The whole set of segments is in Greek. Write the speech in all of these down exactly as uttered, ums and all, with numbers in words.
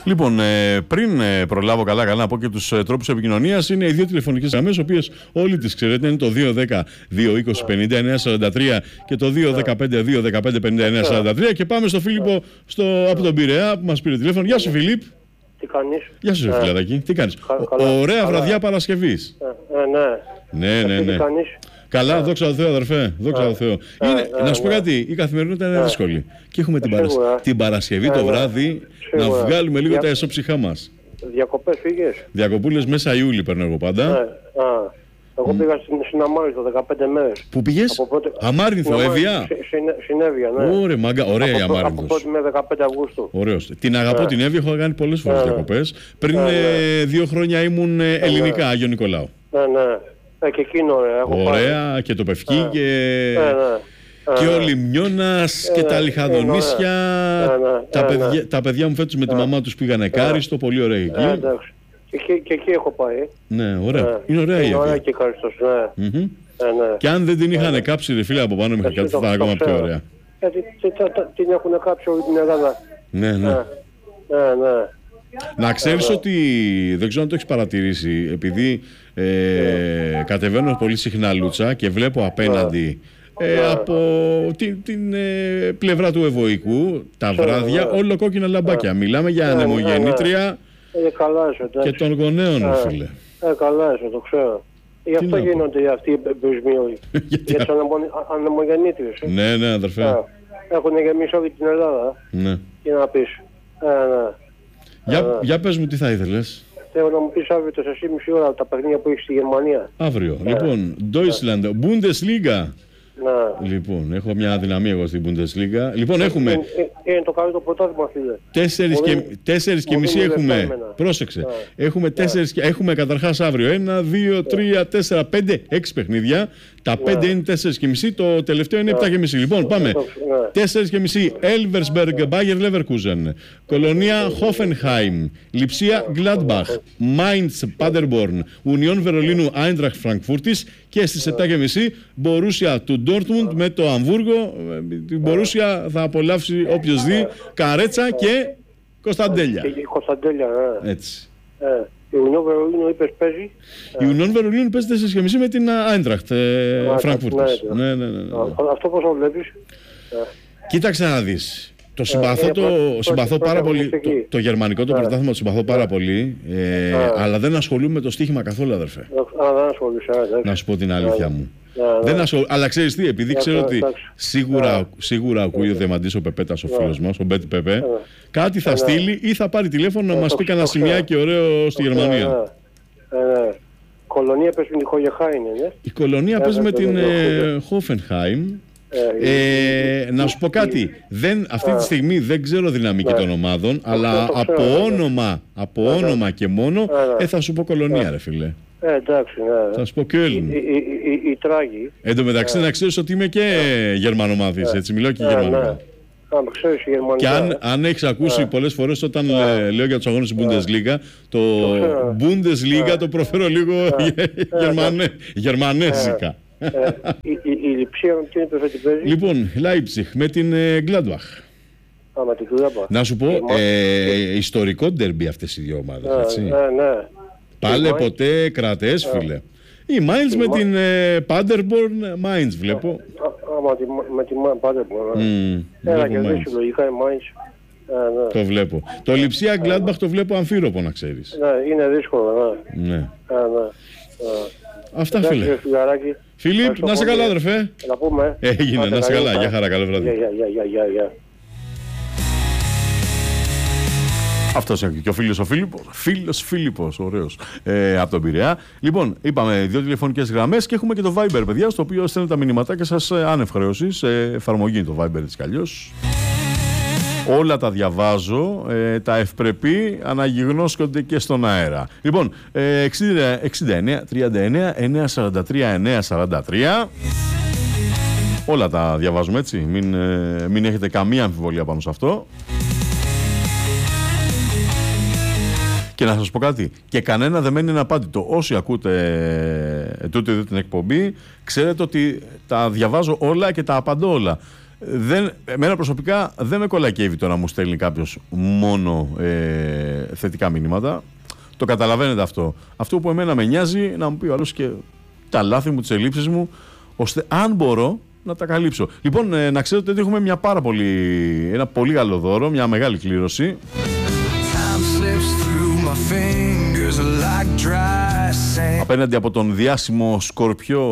Λοιπόν, ε, πριν ε, προλάβω καλά-καλά να πω και τους ε, τρόπους επικοινωνίας, είναι οι δύο τηλεφωνικές γραμμές, οι οποίες όλοι τις ξέρετε, είναι το δύο ένα μηδέν δύο είκοσι πενήντα εννιά σαράντα τρία και το δύο ένα πέντε δύο ένα πέντε πενήντα εννιά σαράντα τρία. Και πάμε στο Φίλιππο στο, από τον Πειραιά που μας πήρε τηλέφωνο. Γεια σου, Φιλίπ. Τι κάνεις? Γεια σου, ε, φιλαράκι. Τι κάνεις? Κα, Ωραία καλά. Βραδιά Παρασκευής. Ε, ε, ναι. Ναι, ναι, ναι. Τι κάνεις? Καλά, yeah. Δόξα τω Θεώ, αδερφέ. Δόξα τω Θεώ. Yeah, Είναι, yeah, να σου πω yeah. κάτι, η καθημερινότητα είναι yeah. δύσκολη. Και έχουμε την, παρασ... την Παρασκευή yeah, το yeah. βράδυ yeah. να βγάλουμε λίγο yeah. τα εσώψυχά μας. Διακοπές πήγες? Διακοπούλες μέσα Ιούλη παίρνω εγώ πάντα. Yeah. Ah. Εγώ πήγα στην, στην Αμάρινθο δεκαπέντε μέρες. Πού πήγες? Πρώτη... Αμάρινθο, Εύβοια. Στην Εύβοια, ναι. Ωραία, μάγκα, ωραία η Αμάρινθος. Από πρώτη με δεκαπέντε Αυγούστου. Ωραίος. Την αγαπώ yeah. την Εύβοια, έχω κάνει πολλές φορές yeah. διακοπές. Πριν yeah, yeah. δύο χρόνια ήμουν yeah. ελληνικά, Άγιο Νικολάου. Ναι, yeah, ναι. Ε, και εκείνο ωραία. Έχω ωραία, πάρει. Και το Πευκή yeah. και... Yeah, yeah. Και ο Λιμνιώνας yeah. και τα Λιχαδονήσια. Yeah, yeah. Τα, yeah, παιδιά, yeah. τα παιδιά μου φέτος με τη μαμά τους πήγανε Κάριστο, πολύ ωραία εκεί. Yeah, εντάξει. Και, και εκεί έχω πάει. Ναι, ωραία. Yeah. Είναι ωραία η Εύβοια. Είναι ωραία και Κάριστος, ναι. Mm-hmm. Yeah, ναι. Και αν δεν την είχαν yeah. κάψει ρε φίλε από πάνω μέχρι κάτω, θα ήταν ακόμα πιο ωραία. Γιατί την έχουν κάψει όλη την Ελλάδα. Ναι, ναι. Ναι, ναι. Να ξέρεις yeah. ότι, δεν ξέρω αν το έχεις παρατηρήσει, επειδή ε, yeah. κατεβαίνω πολύ συχνά Λούτσα και βλέπω απέναντι yeah. ε, yeah. από την, την ε, πλευρά του Ευωικού τα βράδια yeah. όλο κόκκινα λαμπάκια. Yeah. Μιλάμε για yeah. ανεμογεννήτρια yeah. yeah. yeah. και των γονέων, yeah. φίλε. Ε, καλά είσαι, το ξέρω. Γι' αυτό γίνονται αυτοί οι εμπειρισμοί όλοι. Για τις ανεμογεννήτριες. Ναι, ναι, αδερφέ. Έχουν γεμίσει όλη την Ελλάδα. Ναι. Τι να πεις. Για, για πες μου τι θα ήθελες. Θέλω να μου πεις αύριο το τέσσερις και μισή ώρα τα παιχνίδια που έχεις στη Γερμανία. Αύριο. Λοιπόν, Deutschland, Bundesliga. Να. Λοιπόν, έχω μια αδυναμία εγώ στην Bundesliga. Λοιπόν, έχουμε. Είναι, είναι το καλύτερο πρωτάθλημα, φίλε. Τέσσερις και, τέσσερις και μισή έχουμε. Πρόσεξε. Yeah. Έχουμε, τέσσερις, yeah. έχουμε καταρχάς αύριο ένα, δύο, τρία, τέσσερα, πέντε, έξι παιχνίδια. Τα yeah. πέντε είναι τέσσερις και μισή, το τελευταίο είναι yeah. επτά και μισή. Λοιπόν, πάμε. Yeah. τέσσερις και μισή, Elversberg, yeah. Bayer Leverkusen, Κολονία, Hoffenheim, Λιψία, Gladbach, Mainz, Paderborn, Union Βερολίνου, Eintracht Frankfurtis και στις επτά και μισή, Borussia του Dortmund με το Αμβούργο. Την Borussia θα απολαύσει όποιος δει, Καρέτσα και Κωνσταντέλια. Και Κωνσταντέλια, ναι. Έτσι. Η Union Βερολίνου είπες παίζει. Η Union Βερολίνου παίζει τέσσερις και μισή με την Eintracht Frankfurt. Ναι, ναι, ναι. Αυτό πώς το βλέπεις? Κοίταξε να δεις. Το συμπαθώ, το, συμπαθώ πάρα πολύ, το, το γερμανικό το πρωτάθλημα το συμπαθώ πάρα πολύ, ε, αλλά δεν ασχολούμαι με το στοίχημα καθόλου, αδερφέ. Α, δεν ασχολούμαι. Να σου πω την αλήθεια μου. Δεν ασχολ... Αλλά ξέρεις τι, επειδή ξέρω ότι σίγουρα, σίγουρα ακούει ο Διαμαντής ο Πεπέτας, ο φίλος μας, ο Μπέτι Πεπέ, κάτι θα στείλει ή θα πάρει τηλέφωνο να μας πει κανένα σημειάκι ωραίο στη Γερμανία. Κολονία παίζει με τη Χογεχάιν, ναι. Η Κολονία παίζει με την Hoffenheim. Ε, να σου πω κάτι, δεν, αυτή τη στιγμή δεν ξέρω δυναμική των ομάδων, αλλά από όνομα, από όνομα και μόνο ε, θα σου πω Κολονία, ρε φίλε. Ε, εντάξει, ναι. Θα σου πω Κιόλν. Η Τράγη. Εν τω μεταξύ να ξέρεις ότι είμαι και Γερμανομαθής, έτσι, μιλάω και Γερμανικά. Και αν, αν έχεις ακούσει πολλές φορές όταν λέω για τους αγώνες της Bundesliga, το Bundesliga το προφέρω λίγο γερμανέζικα. Η Λιψία με την έπαιζε την παίζει. Λοιπόν, Leipzig με την Gladbach. Α, με την Gladbach. Να σου πω, ε, ιστορικό ντερμπι αυτές οι δύο ομάδες, έτσι. Ναι, ναι. Πάλε ποτέ κρατές, φίλε. Η Mainz με την Paderborn, Mainz βλέπω. Α, με την Paderborn. Ένα και δεν συλλογικά η Mainz. Το βλέπω. Το Λιψία Gladbach το βλέπω αμφίροπο, να ξέρεις. Ναι, είναι δύσκολο, ναι. Αυτά, φίλε. Φίλιπ, να σε καλά, αδερφέ. Να πούμε. Έγινε, να σε καλά. Γεια χαρά, καλό βράδυ. Αυτός είναι και ο φίλος ο Φίλιππος. Φίλος Φίλιππος, ωραίος. Ε, από τον Πειραιά. Λοιπόν, είπαμε δύο τηλεφωνικές γραμμές και έχουμε και το Viber, παιδιά, στο οποίο στέλνετε τα μηνύματάκια σας άνευ χρέωσης. Ε, εφαρμογή το Viber έτσι κι αλλιώς. Όλα τα διαβάζω, ε, τα ευπρεπή αναγυγνώσκονται και στον αέρα. Λοιπόν, ε, εξήντα εννέα τριάντα εννέα εννιακόσια σαράντα τρία εννιακόσια σαράντα τρία. Όλα τα διαβάζουμε, έτσι, μην, ε, μην έχετε καμία αμφιβολία πάνω σε αυτό. Και να σας πω κάτι, και κανένα δεν μένει αναπάντητο. Όσοι ακούτε ε, τούτη την εκπομπή, ξέρετε ότι τα διαβάζω όλα και τα απαντώ όλα. δεν, εμένα προσωπικά δεν με κολακεύει το να μου στέλνει κάποιος μόνο ε, θετικά μηνύματα. Το καταλαβαίνετε αυτό. Αυτό που εμένα με νοιάζει να μου πει ο άλλος και τα λάθη μου, τις ελλείψεις μου, ώστε αν μπορώ να τα καλύψω. Λοιπόν, ε, να ξέρετε ότι έχουμε μια πάρα πολύ, ένα πολύ καλό δώρο, μια μεγάλη κλήρωση. Απέναντι από τον διάσημο Σκορπιό,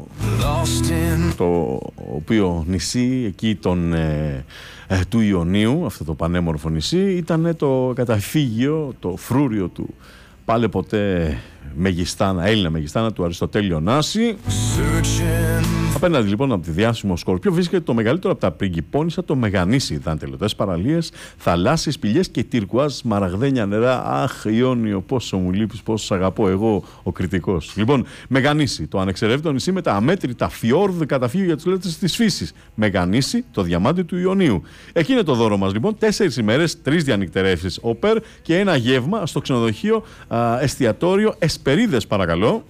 το οποίο νησί εκεί τον, ε, ε, του Ιωνίου, αυτό το πανέμορφο νησί, ήταν το καταφύγιο, το φρούριο του πάλε ποτέ Μεγιστάνα, Έλληνα Μεγιστάνα του Αριστοτέλη Ωνάση. Απέναντι λοιπόν από τη διάσημο Σκορπιό βρίσκεται το μεγαλύτερο από τα πριγκιπώνισσα, το Μεγανήσι. Ήταν τελωτές παραλίες, θαλάσσιες πηγές και τυρκουάζ μαραγδένια νερά. Αχ, Ιόνιο, πόσο μου λείπεις, πόσο σ' αγαπώ εγώ, ο κριτικός. Λοιπόν, Μεγανήσι, το ανεξερεύνητο νησί με τα αμέτρητα φιόρδ καταφύγιο για τους λέτε της φύσης. Μεγανήσι, το διαμάντι του Ιωνίου. Εκεί είναι το δώρο μας λοιπόν. Τέσσερις ημέρες, τρεις διανυκτερεύσεις όπερ και ένα γεύμα στο ξενοδοχείο α, εστιατόριο Εσπερίδες, παρακαλώ.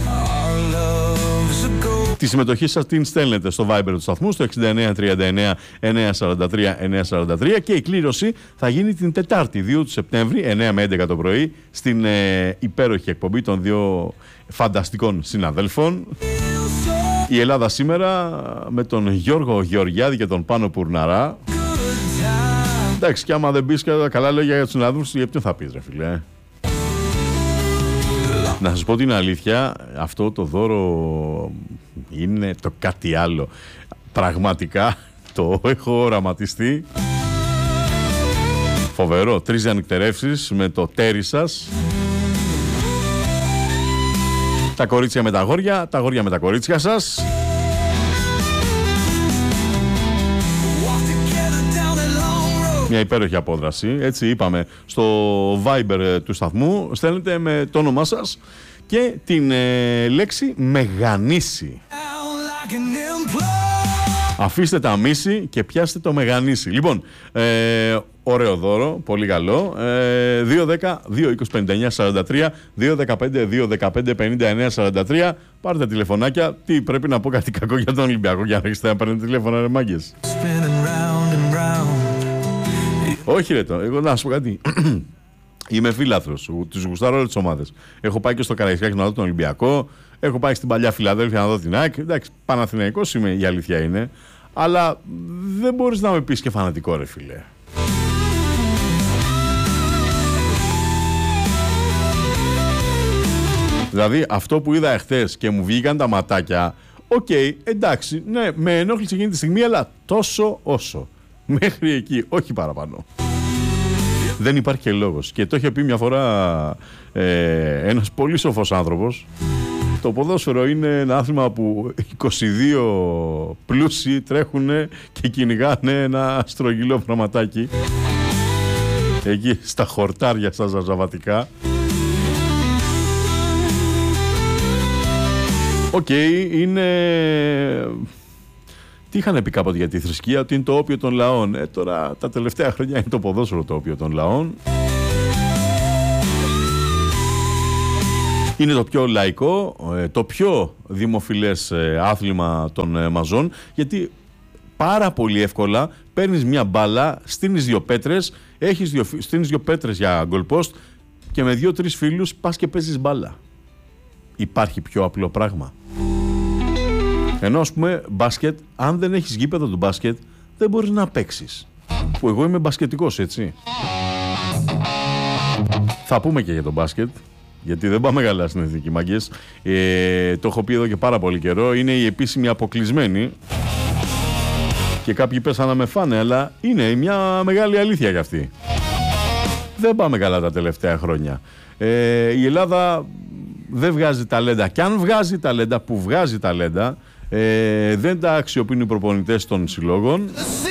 Τη συμμετοχή σας την στέλνετε στο Viber του σταθμού στο εξήντα εννέα τριάντα εννέα εννιακόσια σαράντα τρία εννιακόσια σαράντα τρία και η κλήρωση θα γίνει την Τετάρτη δύο του Σεπτέμβρη εννέα με έντεκα το πρωί στην ε, υπέροχη εκπομπή των δύο φανταστικών συναδέλφων. Η Ελλάδα σήμερα με τον Γιώργο Γεωργιάδη και τον Πάνο Πουρναρά. Εντάξει, και άμα δεν πεις καλά λόγια για τους συναδέλφους, για ποιον θα πεις ρε φίλε? Να σας πω την αλήθεια, αυτό το δώρο είναι το κάτι άλλο. Πραγματικά το έχω οραματιστεί. Φοβερό, τρεις ανυκτερεύσεις με το τέρι σας. Τα κορίτσια με τα αγόρια, τα αγόρια με τα κορίτσια σας. Μια υπέροχη απόδραση, έτσι είπαμε, στο Viber του σταθμού. Στέλνετε με το όνομά σας και την ε, λέξη Μεγανήσι. Αφήστε τα μίση και πιάστε το Μεγανήσι. Λοιπόν, ε, ωραίο δώρο, πολύ καλό. Ε, δύο δέκα δύο είκοσι πενήντα εννιά σαράντα τρία, δύο δεκαπέντε δύο δεκαπέντε πενήντα εννέα σαράντα τρία. Πάρτε τηλεφωνάκια. Τι πρέπει να πω κάτι κακό για τον Ολυμπιακό για να αρχίσετε να παίρνετε τηλέφωνα, ρε μάγκες? Όχι ρε, το, εγώ να σου πω κάτι. Είμαι φίλαθρος, τους γουστάρω όλες τις ομάδες. Έχω πάει και στο Καραϊσκάκι να δω τον Ολυμπιακό. Έχω πάει στην παλιά Φιλαδέλφια να δω την ΑΕΚ. Εντάξει, Παναθηναϊκός είμαι, η αλήθεια είναι. Αλλά δεν μπορείς να με πεις και φανατικό ρε φίλε. Δηλαδή αυτό που είδα εχθές και μου βγήκαν τα ματάκια. Οκ, okay, εντάξει, ναι, με ενόχλησε εκείνη τη στιγμή, αλλά τόσο όσο. Μέχρι εκεί, όχι παραπάνω. Δεν υπάρχει και λόγος. Και το είχε πει μια φορά ε, ένας πολύ σοφός άνθρωπος. Το ποδόσφαιρο είναι ένα άθλημα που είκοσι δύο πλούσιοι τρέχουν και κυνηγάνε ένα στρογγυλό πραγματάκι. Εκεί στα χορτάρια στα ζαζαβατικά. Οκ, okay, είναι... Τι είχαν πει κάποτε για τη θρησκεία, ότι είναι το όπιο των λαών. Ε, τώρα τα τελευταία χρόνια είναι το ποδόσφαιρο το όπιο των λαών. Είναι το πιο λαϊκό, το πιο δημοφιλές άθλημα των μαζών, γιατί πάρα πολύ εύκολα παίρνεις μια μπάλα, στείνεις δύο πέτρες, έχεις δύο, στείνεις δύο πέτρες για goal post και με δύο-τρεις φίλους πας και παίζεις μπάλα. Υπάρχει πιο απλό πράγμα? Ενώ ας πούμε μπάσκετ, αν δεν έχεις γήπεδο του μπάσκετ, δεν μπορείς να παίξεις. Που εγώ είμαι μπασκετικός, έτσι. Θα πούμε και για το μπάσκετ, γιατί δεν πάμε καλά στην εθνική, μάγκες. Ε, το έχω πει εδώ και πάρα πολύ καιρό. Είναι η επίσημη αποκλεισμένη. Και κάποιοι πέσαν να με φάνε, αλλά είναι μια μεγάλη αλήθεια για αυτή. Δεν πάμε καλά τα τελευταία χρόνια. Ε, η Ελλάδα δεν βγάζει ταλέντα. Και αν βγάζει ταλέντα, που βγάζει ταλέντα, ε, δεν τα αξιοποιούν οι προπονητές των συλλόγων.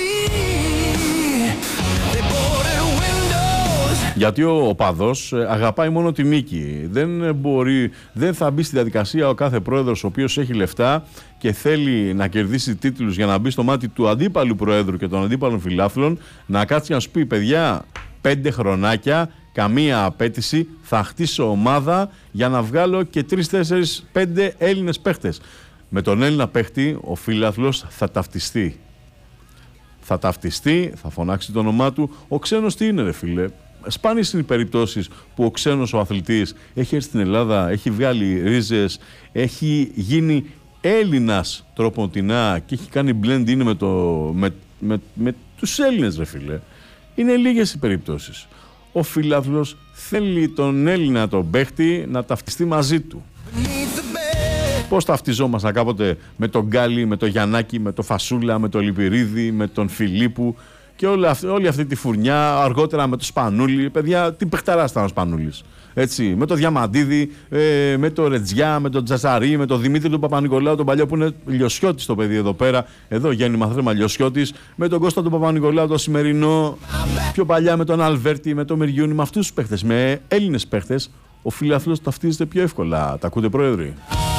Γιατί ο οπαδός αγαπάει μόνο τη νίκη. Δεν μπορεί, δεν θα μπει στη διαδικασία ο κάθε πρόεδρος ο οποίος έχει λεφτά και θέλει να κερδίσει τίτλους για να μπει στο μάτι του αντίπαλου πρόεδρου και των αντίπαλων φιλάθλων, να κάτσει να σου πει, παιδιά, πέντε χρονάκια, καμία απέτηση, θα χτίσω ομάδα για να βγάλω και τρεις, τέσσερις, πέντε Έλληνες παίχτες. Με τον Έλληνα παίχτη ο φίλαθλος θα ταυτιστεί. θα ταυτιστεί, θα φωνάξει το όνομά του. Ο ξένος τι είναι, ρε φίλε? Σπάνιες είναι οι περιπτώσεις που ο ξένος ο αθλητής έχει έρθει στην Ελλάδα, έχει βγάλει ρίζες, έχει γίνει Έλληνας τροποντινά και έχει κάνει blend in με, το, με, με, με τους Έλληνες, ρε φίλε. Είναι λίγες οι περιπτώσεις. Ο φιλάθλος θέλει τον Έλληνα τον παίχτη να ταυτιστεί μαζί του. Πώς ταυτιζόμασταν κάποτε με τον Γκάλι, με τον Γιαννάκη, με τον Φασούλα, με τον Λιπηρίδη, με τον Φιλίππου και όλη αυτή, όλη αυτή τη φουρνιά, αργότερα με τον Σπανούλη. Παιδιά, τι παιχταράς ήταν ο Σπανούλης. Έτσι, με τον Διαμαντίδη, ε, με τον Ρετζιά, με τον Τζαζαρί, με τον Δημήτρη του Παπα-Νικολάου, τον παλιό που είναι Λιωσιώτης το παιδί εδώ πέρα. Εδώ γέννημα θρέμα Λιωσιώτης, με τον Κώστα του Παπα-Νικολάου, το σημερινό. Πιο παλιά με τον Αλβέρτη, με τον Μυριούνι, με αυτούς τους παίχτες, με Έλληνες παίχτες. Ο φιλάθλος ταυτίζεται πιο εύκολα. Τα ακούτε, πρόεδροι?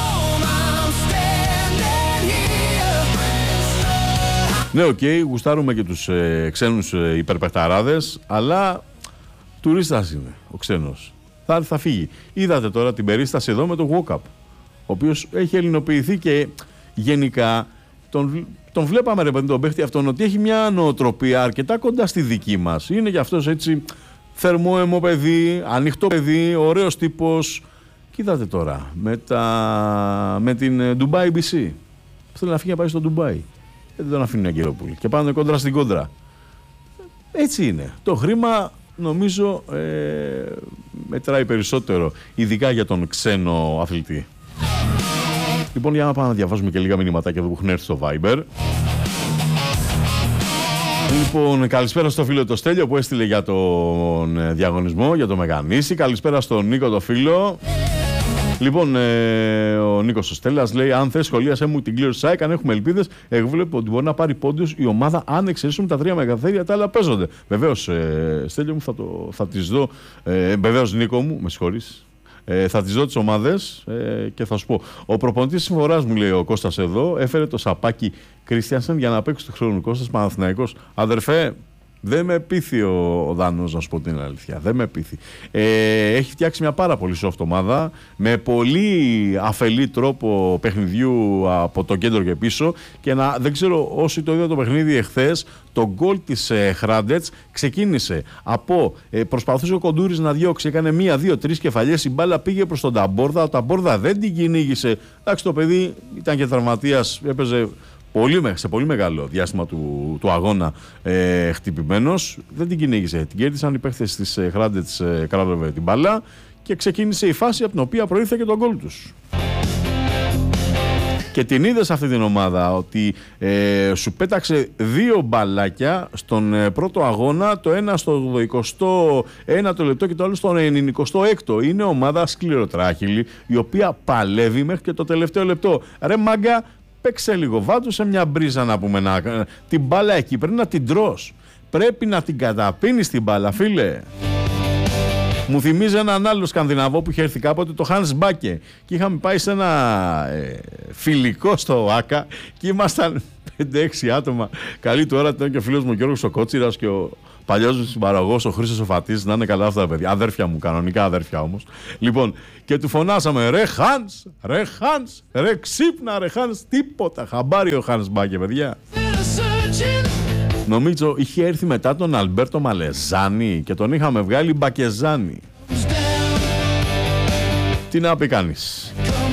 Ναι, οκ, okay, γουστάρουμε και τους ε, ξένους ε, υπερπεχταράδες, αλλά τουρίστας είναι ο ξένος. Θα, θα φύγει. Είδατε τώρα την περίσταση εδώ με τον Walkup, ο οποίος έχει ελληνοποιηθεί και γενικά τον, τον βλέπαμε, ρε παιδί, τον παίχτη αυτόν, ότι έχει μια νοοτροπία αρκετά κοντά στη δική μας. Είναι για αυτός έτσι θερμόαιμο παιδί, ανοιχτό παιδί, ωραίος τύπος. Και είδατε τώρα με, τα, με την Dubai μπι σι. Θέλει να φύγει να πάει στο Dubai. Δεν τον αφήνουν οι Αγγελόπουλοι και πάνε κόντρα στην κόντρα. Έτσι είναι. Το χρήμα νομίζω ε, μετράει περισσότερο, ειδικά για τον ξένο αθλητή. Λοιπόν, για να πάμε να διαβάζουμε και λίγα μηνυματάκια εδώ που έχουν έρθει στο Viber. Λοιπόν, καλησπέρα στο φίλο το Στέλιο που έστειλε για τον διαγωνισμό, για το Μεγανήσι. Καλησπέρα στον Νίκο το φίλο. Λοιπόν, ε, ο Νίκος ο Στέλλας λέει: αν θες, σχολίασέ μου την κλήρωση ΣΑΕΚ. Αν έχουμε ελπίδες, εγώ βλέπω ότι μπορεί να πάρει πόντους η ομάδα αν εξαιρέσουμε τα τρία μεγαθύρια, τα άλλα παίζονται. Βεβαίως, ε, Στέλιο μου, θα, το, θα τις δω. Ε, Βεβαίως, Νίκο μου, με συγχωρείς. Ε, θα τις δω τις ομάδες ε, και θα σου πω. Ο προπονητής συμφοράς μου, λέει ο Κώστας εδώ, έφερε το σαπάκι Κρίστιανσεν για να παίξει του χρόνου. Κώστας Παναθηναϊκός. Αδερφέ, δεν με πείθει ο, ο Δάνος, να σου πω την αλήθεια. Δεν με πείθει. Ε, έχει φτιάξει μια πάρα πολύ soft ομάδα με πολύ αφελή τρόπο παιχνιδιού από το κέντρο και πίσω. Και να, δεν ξέρω όσοι το είδαν το παιχνίδι εχθές, το γκολ της ε, Χράντετς ξεκίνησε από ε, προσπαθούσε ο Κοντούρης να διώξει, έκανε μία, δύο, τρεις κεφαλιές, η μπάλα πήγε προς τον Ταμπόρδα, ο Ταμπόρδα δεν την κυνήγησε. Εντάξει, το παιδί ήταν και τραυματίας, έπαιζε πολύ, σε πολύ μεγάλο διάστημα του, του αγώνα ε, χτυπημένος, δεν την κυνήγησε. Την κέρδισαν οι παίχτες της ε, Χράντετς, ε, κράτοβε την μπάλα και ξεκίνησε η φάση από την οποία προήλθε και τον γκολ τους. Και την είδες αυτή την ομάδα ότι ε, σου πέταξε δύο μπαλάκια στον ε, πρώτο αγώνα, το ένα στο εικοστό ένατο λεπτό και το άλλο στο ενενηκοστό έκτο. Είναι ομάδα σκληροτράχυλη, η οποία παλεύει μέχρι και το τελευταίο λεπτό. Ρε μάγκα, παίξε λίγο, βάτουσε μια μπρίζα να πούμε, να, την μπάλα εκεί πρέπει να την τρως. Πρέπει να την καταπίνεις την μπάλα, φίλε. Μου θυμίζει έναν άλλο Σκανδιναβό που είχε έρθει κάποτε, το Hans Backe. Και είχαμε πάει σε ένα ε, φιλικό στο ΆΚΑ και ήμασταν πέντε έξι άτομα. Καλή του ώρα ήταν και ο φίλος μου ο Γιώργος ο Κότσιρας και ο παλιός μου συμπαραγωγός ο Χρήστος ο Φατής. Να είναι καλά αυτά τα παιδιά. Αδέρφια μου, κανονικά αδέρφια όμως. Λοιπόν, και του φωνάσαμε ρε Hans, ρε Hans, ρε ξύπνα ρε Hans. Τίποτα. Χαμπάρι ο Hans Backe, παιδιά. Νομίζω είχε έρθει μετά τον Αλμπέρτο Μαλεζάνη και τον είχαμε βγάλει Μπακεζάνη. Τι να πει κανείς.